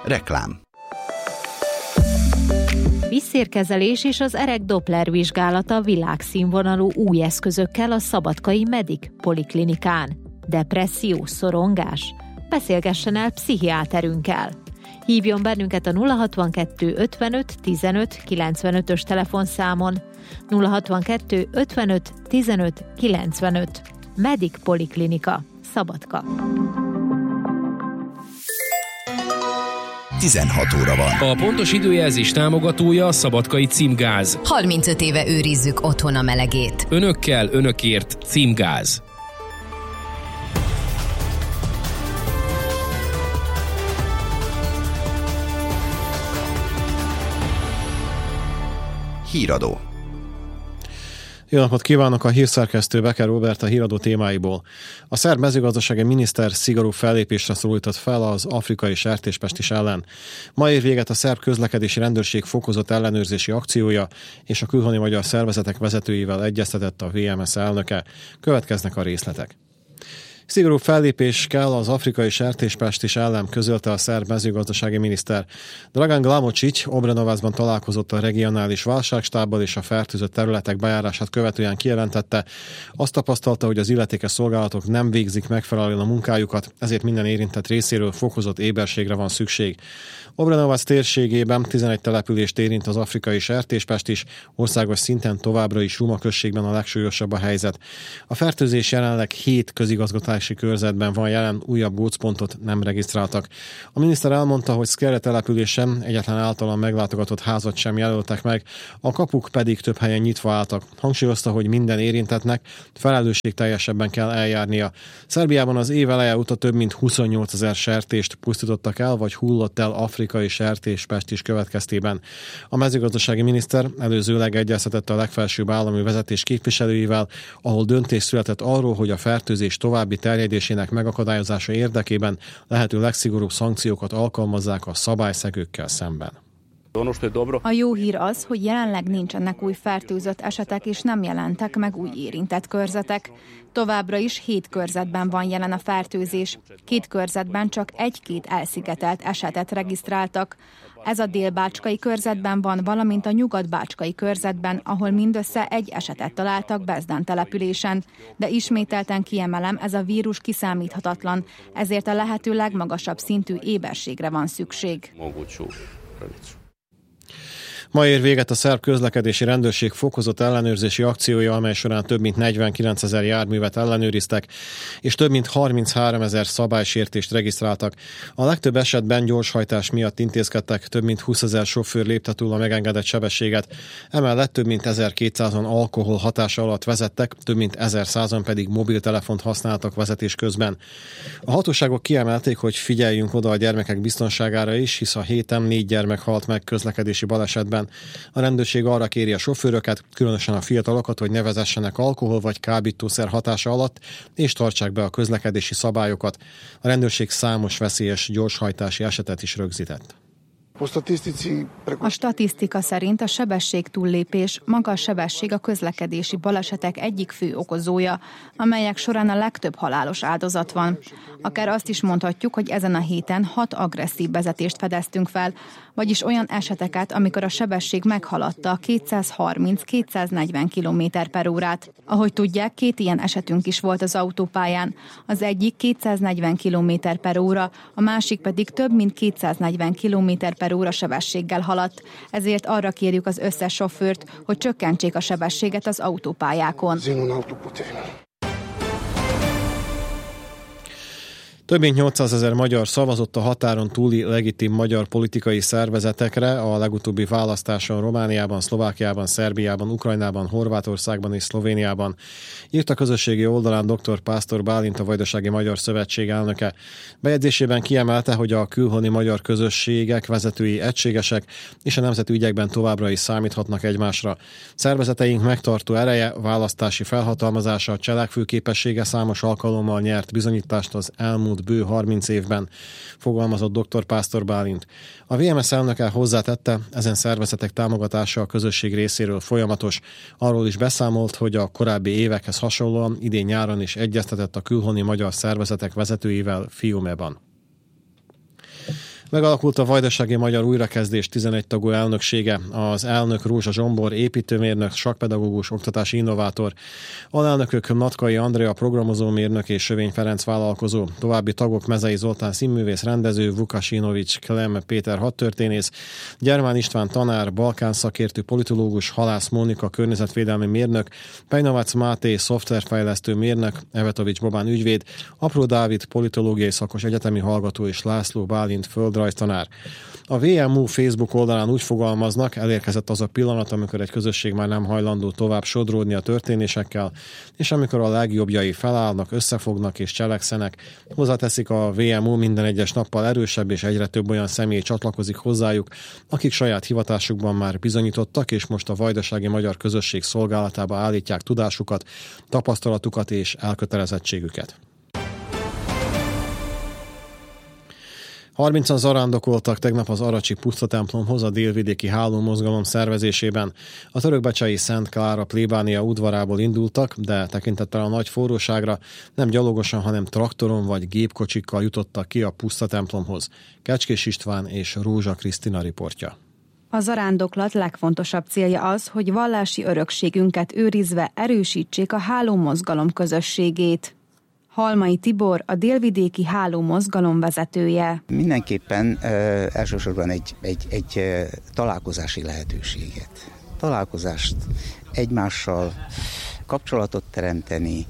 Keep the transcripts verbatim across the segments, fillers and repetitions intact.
Reklám. Vízszérkezelés és az erek Doppler vizsgálata világszínvonalú új eszközökkel a Szabadkai Medic Poliklinikán. Depresszió, szorongás? Beszélgessen el pszichiáterünkkel. Hívjon bennünket a nulla hatvankettő ötvenöt tizenöt kilencvenötös telefonszámon. nulla hatvankettő ötvenöt tizenöt kilencvenöt. Medic Poliklinika, Szabadka. tizenhat óra van. A pontos időjelzés támogatója a Szabadkai Címgáz. harmincöt éve őrizzük otthon a melegét. Önökkel, önökért Címgáz. Híradó. Jó napot kívánok, a hírszerkesztő Becker Róbert a híradó témáiból. A szerb mezőgazdasági miniszter szigorú fellépésre szólított fel az afrikai sertéspestis ellen. Ma ér véget a szerb közlekedési rendőrség fokozott ellenőrzési akciója, és a külhoni magyar szervezetek vezetőivel egyeztetett a vé em es elnöke. Következnek a részletek. Szigorú fellépés kell az afrikai sertéspestis ellen, közölte a szerb mezőgazdasági miniszter. Dragan Glamocic Obrenovacban találkozott a regionális válságstábbal, és a fertőzött területek bejárását követően kijelentette. Azt tapasztalta, hogy az illetékes szolgálatok nem végzik megfelelően a munkájukat, ezért minden érintett részéről fokozott éberségre van szükség. Obrenovac térségében tizenegy települést érint az afrikai sertéspestis, országos szinten továbbra is Ruma községben a legsúlyosabb a helyzet. A fertőzés jelenleg hét közigazgatási körzetben van jelen, újabb gócpontot nem regisztráltak. A miniszter elmondta, hogy Szkere településen egyetlen általam meglátogatott házat sem jelöltek meg, a kapuk pedig több helyen nyitva álltak. Hangsúlyozta, hogy minden érintettnek felelősségteljesebben kell eljárnia. Szerbiában az év eleje óta több mint huszonnyolcezer sertést pusztítottak el, vagy hullott el afrikai sertéspestis következtében. A mezőgazdasági miniszter előzőleg egyeztetett a legfelsőbb állami vezetés képviselőivel, ahol döntés született arról, hogy a fertőzés további terjedésének megakadályozása érdekében lehető legszigorúbb szankciókat alkalmazzák a szabályszegőkkel szemben. A jó hír az, hogy jelenleg nincsenek új fertőzött esetek, és nem jelentek meg új érintett körzetek. Továbbra is hét körzetben van jelen a fertőzés. Két körzetben csak egy-két elszigetelt esetet regisztráltak. Ez a délbácskai körzetben van, valamint a nyugatbácskai körzetben, ahol mindössze egy esetet találtak Bezdán településen. De ismételten kiemelem, ez a vírus kiszámíthatatlan, ezért a lehető legmagasabb szintű éberségre van szükség. Ma ér véget a szerb közlekedési rendőrség fokozott ellenőrzési akciója, amely során több mint negyvenkilencezer járművet ellenőriztek, és több mint harmincháromezer szabálysértést regisztráltak. A legtöbb esetben gyorshajtás miatt intézkedtek, több mint húszezer sofőr lépte túl a megengedett sebességet, emellett több mint ezerkétszázan alkohol hatása alatt vezettek, több mint ezerszázan pedig mobiltelefont használtak vezetés közben. A hatóságok kiemelték, hogy figyeljünk oda a gyermekek biztonságára is, hisz a héten négy gyermek halt meg közlekedési balesetben. A rendőrség arra kéri a sofőröket, különösen a fiatalokat, hogy ne vezessenek alkohol vagy kábítószer hatása alatt, és tartsák be a közlekedési szabályokat. A rendőrség számos veszélyes gyorshajtási esetet is rögzített. A statisztika szerint a sebesség túllépés, magas sebesség a közlekedési balesetek egyik fő okozója, amelyek során a legtöbb halálos áldozat van. Akár azt is mondhatjuk, hogy ezen a héten hat agresszív vezetést fedeztünk fel, vagyis olyan eseteket, amikor a sebesség meghaladta a kétszázharminc-kétszáznegyven kilométer per órát. Ahogy tudják, két ilyen esetünk is volt az autópályán. Az egyik kétszáznegyven kilométer per óra, a másik pedig több mint kétszáznegyven kilométer per óra sebességgel haladt. Ezért arra kérjük az összes sofőrt, hogy csökkentsék a sebességet az autópályákon. Több mint nyolcszázezer magyar szavazott a határon túli legitim magyar politikai szervezetekre a legutóbbi választáson Romániában, Szlovákiában, Szerbiában, Ukrajnában, Horvátországban és Szlovéniában. Írt a közösségi oldalán dr. Pásztor Bálint, a Vajdasági Magyar Szövetség elnöke. Bejegyzésében kiemelte, hogy a külhoni magyar közösségek vezetői egységesek, és a nemzeti ügyekben továbbra is számíthatnak egymásra. Szervezeteink megtartó ereje, választási felhatalmazása, cselekvőképessége számos alkalommal nyert bizonyítást az elmúlt bő harminc évben, fogalmazott dr. Pásztor Bálint. A vé em es elnöke hozzátette, ezen szervezetek támogatása a közösség részéről folyamatos. Arról is beszámolt, hogy a korábbi évekhez hasonlóan idén nyáron is egyeztetett a külhoni magyar szervezetek vezetőivel Fiumeban. Megalakult a Vajdasági Magyar Újrakezdés tizenegy tagú elnöksége, az elnök Rózsa Zsombor, építőmérnök, sakkpedagógus, oktatási innovátor, alelnökök Natkai Andrea, programozómérnök és Sövény Ferenc vállalkozó, további tagok Mezei Zoltán színművész, rendező, Vukasinovics Klem Péter hadtörténész, Gyermán István tanár, Balkán szakértő, politológus, Halász Mónika környezetvédelmi mérnök, Pejnovac Máté szoftverfejlesztő mérnök, Evetovics Bobán ügyvéd, Apró Dávid politológiai szakos egyetemi hallgató és László Bálint földrajztanár. A vé em u Facebook oldalán úgy fogalmaznak, elérkezett az a pillanat, amikor egy közösség már nem hajlandó tovább sodródni a történésekkel, és amikor a legjobbjai felállnak, összefognak és cselekszenek. Hozzáteszik, a vé em u minden egyes nappal erősebb és egyre több olyan személy csatlakozik hozzájuk, akik saját hivatásukban már bizonyítottak, és most a vajdasági magyar közösség szolgálatába állítják tudásukat, tapasztalatukat és elkötelezettségüket. harmincan zarándokoltak tegnap az aracsi pusztatemplomhoz a délvidéki hálómozgalom szervezésében. A törökbecsei Szent Klára plébánia udvarából indultak, de tekintettel a nagy forróságra nem gyalogosan, hanem traktoron vagy gépkocsikkal jutottak ki a pusztatemplomhoz. Kecskés István és Rózsa Krisztina riportja. A zarándoklat legfontosabb célja az, hogy vallási örökségünket őrizve erősítsék a hálómozgalom közösségét. Halmai Tibor, a délvidéki hálómozgalom vezetője. Mindenképpen ö, elsősorban egy, egy, egy ö, találkozási lehetőséget. Találkozást egymással, kapcsolatot teremteni,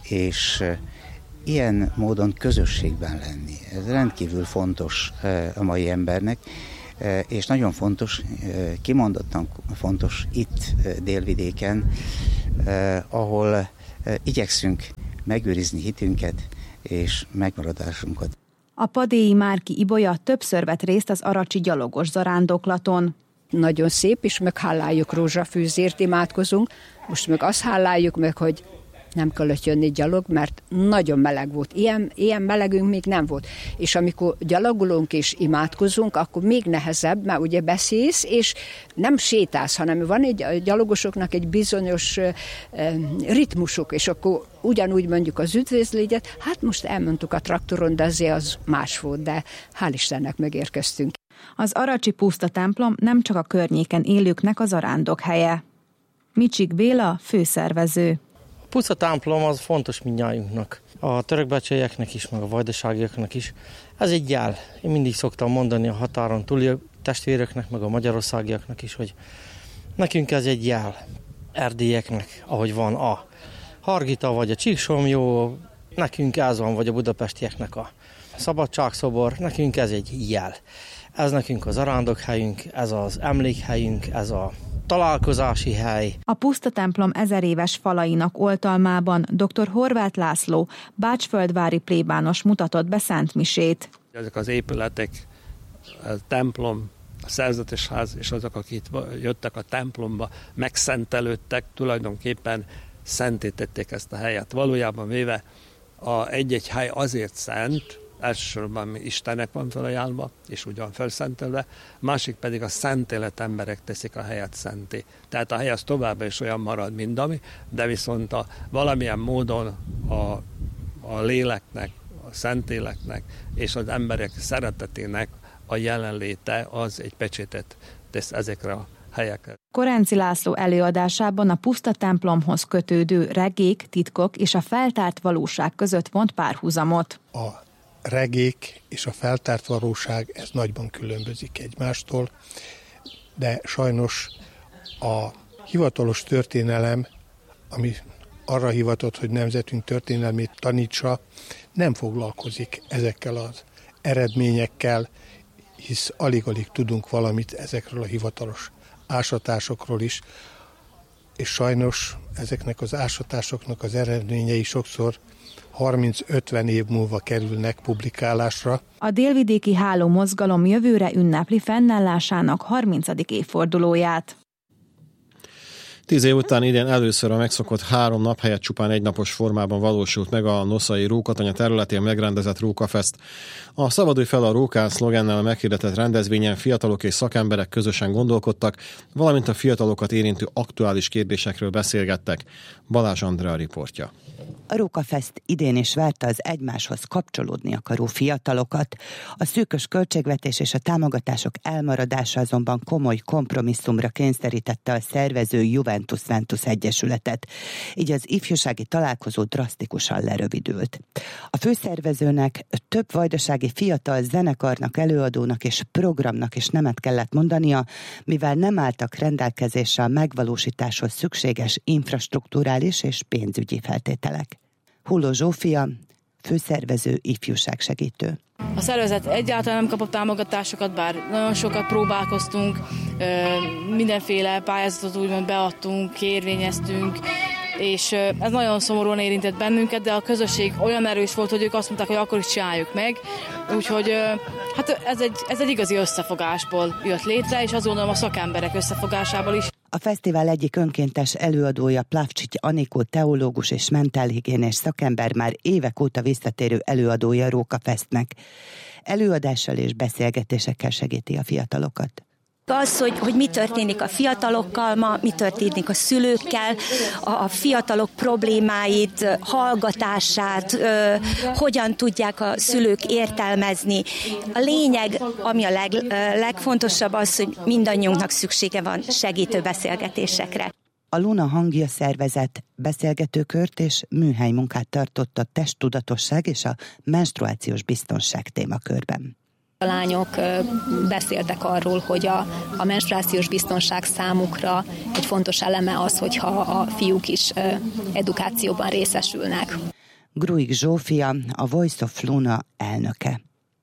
és ö, ilyen módon közösségben lenni. Ez rendkívül fontos ö, a mai embernek, ö, és nagyon fontos, ö, kimondottan fontos itt ö, délvidéken, ö, ahol ö, igyekszünk megőrizni hitünket és megmaradásunkat. A padélyi Márki Ibolya többször vett részt az aracsi gyalogos zarándoklaton. Nagyon szép, és meg háláljuk rózsafűzért, imádkozunk. Most meg azt háláljuk meg, hogy nem kellett jönni gyalog, mert nagyon meleg volt. Ilyen, ilyen melegünk még nem volt. És amikor gyalogolunk és imádkozunk, akkor még nehezebb, mert ugye beszélsz, és nem sétálsz, hanem van egy a gyalogosoknak egy bizonyos uh, ritmusuk, és akkor ugyanúgy mondjuk az üdvözlégyet, hát most elmondtuk a traktoron, de azért az más volt, de hál' Istennek megérkeztünk. Az aracsi puszta templom nem csak a környéken élőknek az zarándok helye. Micsik Béla, főszervező. A puszta templom az fontos mindnyájunknak, a törökbecseieknek is, meg a vajdaságiaknak is. Ez egy jel. Én mindig szoktam mondani a határon túli testvéröknek, meg a magyarországiaknak is, hogy nekünk ez egy jel. Erdélyeknek, ahogy van a Hargita vagy a Csíksomjó, nekünk ez van, vagy a budapestieknek a szabadságszobor, nekünk ez egy jel. Ez nekünk az zarándokhelyünk, ez az emlékhelyünk, ez a találkozási hely. A puszta templom ezer éves falainak oltalmában dr. Horváth László, bácsföldvári plébános mutatott be szentmisét. Ezek az épületek, a templom, a szerzetes ház és azok, akik jöttek a templomba, megszentelődtek, tulajdonképpen szentítették ezt a helyet. Valójában véve a egy-egy hely azért szent, elsősorban Istennek van felajánlva, és ugyan felszentelve, másik pedig a szentélet emberek teszik a helyet szenté. Tehát a hely az továbbra is olyan marad, mint ami, de viszont a, valamilyen módon a, a léleknek, a szentéleknek és az emberek szeretetének a jelenléte az egy pecsétet tesz ezekre a helyekre. Koránci László előadásában a puszta templomhoz kötődő regék, titkok és a feltárt valóság között vont párhuzamot. A regék és a feltárt valóság, ez nagyban különbözik egymástól, de sajnos a hivatalos történelem, ami arra hivatott, hogy nemzetünk történelmét tanítsa, nem foglalkozik ezekkel az eredményekkel, hisz alig-alig tudunk valamit ezekről a hivatalos ásatásokról is, és sajnos ezeknek az ásatásoknak az eredményei sokszor harminc-ötven év múlva kerülnek publikálásra. A délvidéki hálómozgalom jövőre ünnepli fennállásának harmincadik évfordulóját. Tíz év után idén először a megszokott három nap helyett csupán egy napos formában valósult meg a Noszai Rókatanya területén megrendezett Rókafest. A Szabadulj fel a rókán szlogennel meghirdetett rendezvényen fiatalok és szakemberek közösen gondolkodtak, valamint a fiatalokat érintő aktuális kérdésekről beszélgettek. Balázs Andrea riportja. A Rókafest idén is várta az egymáshoz kapcsolódni akaró fiatalokat. A szűkös költségvetés és a támogatások elmaradása azonban komoly kompromisszumra kényszerítette a szervező Juventus Ventus Egyesületet. Így az ifjúsági találkozó drasztikusan lerövidült. A főszervezőnek több vajdasági fiatal zenekarnak, előadónak és programnak is nemet kellett mondania, mivel nem álltak rendelkezésre a megvalósításhoz szükséges infrastrukturális és pénzügyi feltételek. Hulló Zsófia, főszervező, ifjúságsegítő. A szervezet egyáltalán nem kapott támogatásokat, bár nagyon sokat próbálkoztunk, mindenféle pályázatot úgymond beadtunk, kérvényeztünk, és ez nagyon szomorúan érintett bennünket, de a közösség olyan erős volt, hogy ők azt mondták, hogy akkor is csináljuk meg. Úgyhogy hát ez egy, ez egy igazi összefogásból jött létre, és azt gondolom a szakemberek összefogásából is. A fesztivál egyik önkéntes előadója Plavcsics Anikó, teológus és mentálhigiénés szakember, már évek óta visszatérő előadója Rókafestnek. Előadással és beszélgetésekkel segíti a fiatalokat. Az, hogy, hogy mi történik a fiatalokkal ma, mi történik a szülőkkel, a, a fiatalok problémáit, hallgatását, ö, hogyan tudják a szülők értelmezni. A lényeg, ami a leg, legfontosabb az, hogy mindannyiunknak szüksége van segítő beszélgetésekre. A Luna hangja szervezett beszélgetőkört és műhelymunkát tartott a testtudatosság és a menstruációs biztonság témakörben. A lányok beszéltek arról, hogy a, a menstruációs biztonság számukra egy fontos eleme az, hogyha a fiúk is edukációban részesülnek. Gruig Zsófia, a Voice of Luna elnöke.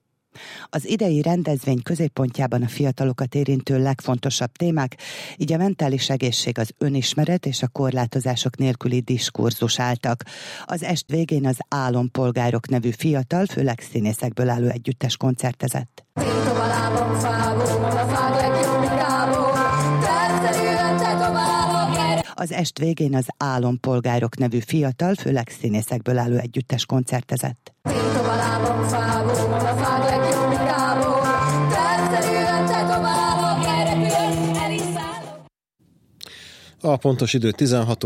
Az idei rendezvény középpontjában a fiatalokat érintő legfontosabb témák, így a mentális egészség, az önismeret és a korlátozások nélküli diskurzus álltak. Az est végén az Álompolgárok nevű fiatal, főleg színészekből álló együttes koncertezett. Az est végén az Álompolgárok nevű fiatal, főleg színészekből álló együttes koncertezett. A pontos idő tizenhat